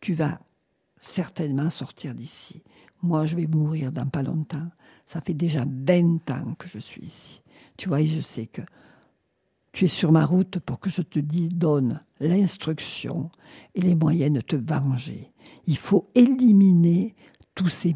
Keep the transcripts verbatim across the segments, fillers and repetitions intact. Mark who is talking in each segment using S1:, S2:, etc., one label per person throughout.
S1: tu vas certainement sortir d'ici. Moi, je vais mourir dans pas longtemps. Ça fait déjà vingt ans que je suis ici. Tu vois, et je sais que tu es sur ma route pour que je te dise, donne l'instruction et les moyens de te venger. Il faut éliminer tous ces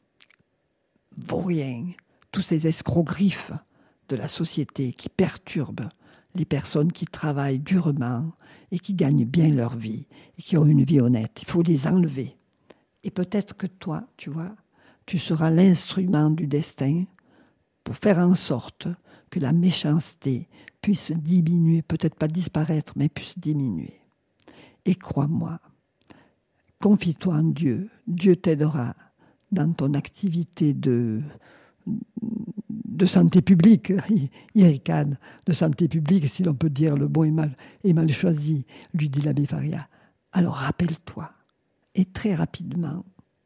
S1: vauriens, tous ces escrocs-griffes de la société qui perturbent les personnes qui travaillent durement et qui gagnent bien leur vie et qui ont une vie honnête. Il faut les enlever. Et peut-être que toi, tu vois, tu seras l'instrument du destin pour faire en sorte que la méchanceté puisse diminuer, peut-être pas disparaître, mais puisse diminuer. Et crois-moi, confie-toi en Dieu. Dieu t'aidera dans ton activité de, de santé publique, il ricane, de santé publique, si l'on peut dire le bon est mal, est mal choisi, lui dit l'abbé Faria. Alors rappelle-toi, et très rapidement,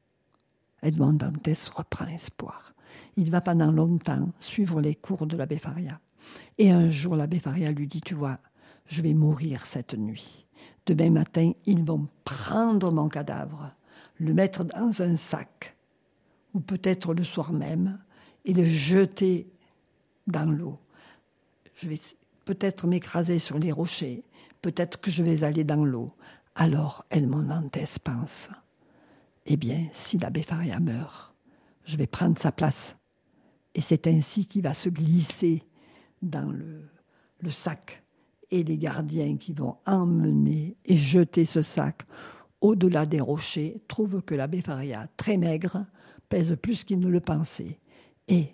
S1: Edmond Dantès reprend espoir. Il va pendant longtemps suivre les cours de l'abbé Faria. Et un jour, l'abbé Faria lui dit, tu vois, je vais mourir cette nuit. Demain matin, ils vont prendre mon cadavre, le mettre dans un sac, ou peut-être le soir même, et le jeter dans l'eau. Je vais peut-être m'écraser sur les rochers, peut-être que je vais aller dans l'eau. Alors, Edmond Dantès pense, eh bien, si l'abbé Faria meurt, je vais prendre sa place. Et c'est ainsi qu'il va se glisser dans le, le sac. Et les gardiens qui vont emmener et jeter ce sac au-delà des rochers trouvent que l'abbé Faria, très maigre, pèse plus qu'il ne le pensait. Et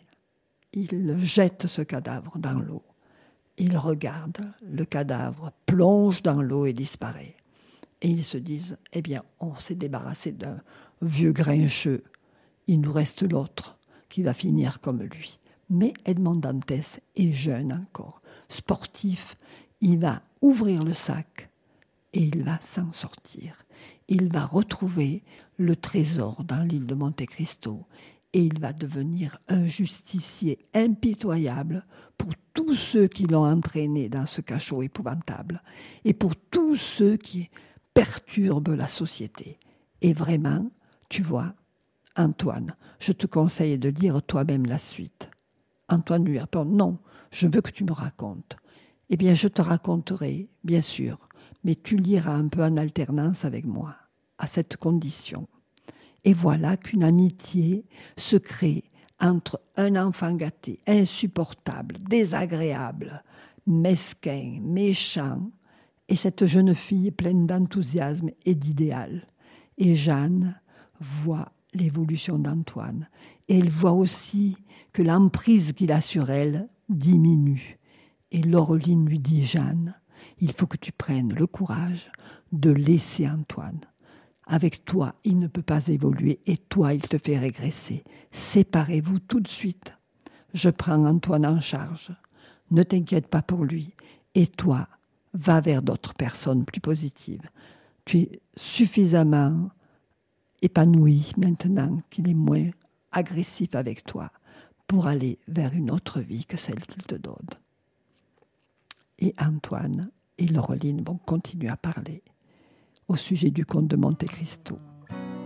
S1: il jette ce cadavre dans l'eau. Il regarde, le cadavre plonge dans l'eau et disparaît. Et ils se disent, eh bien, on s'est débarrassé d'un vieux grincheux. Il nous reste l'autre qui va finir comme lui. Mais Edmond Dantès est jeune encore, sportif. Il va ouvrir le sac et il va s'en sortir. Il va retrouver le trésor dans l'île de Monte Cristo et il va devenir un justicier impitoyable pour tous ceux qui l'ont entraîné dans ce cachot épouvantable et pour tous ceux qui perturbent la société. Et vraiment, tu vois, Antoine, je te conseille de lire toi-même la suite. Antoine lui répond, non, je veux que tu me racontes. Eh bien, je te raconterai, bien sûr, mais tu liras un peu en alternance avec moi, à cette condition. Et voilà qu'une amitié se crée entre un enfant gâté, insupportable, désagréable, mesquin, méchant, et cette jeune fille pleine d'enthousiasme et d'idéal. Et Jeanne voit l'évolution d'Antoine. Et elle voit aussi que l'emprise qu'il a sur elle diminue. Et Laureline lui dit, Jeanne, il faut que tu prennes le courage de laisser Antoine. Avec toi, il ne peut pas évoluer et toi, il te fait régresser. Séparez-vous tout de suite. Je prends Antoine en charge. Ne t'inquiète pas pour lui. Et toi, va vers d'autres personnes plus positives. Tu es suffisamment épanoui maintenant qu'il est moins agressif avec toi pour aller vers une autre vie que celle qu'il te donne. Et Antoine et Laureline vont continuer à parler au sujet du comte de Monte Cristo.